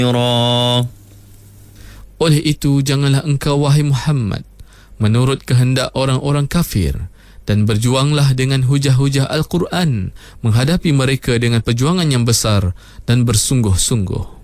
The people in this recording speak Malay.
Oleh itu, janganlah engkau, wahai Muhammad, menurut kehendak orang-orang kafir, dan berjuanglah dengan hujah-hujah Al-Quran menghadapi mereka dengan perjuangan yang besar dan bersungguh-sungguh.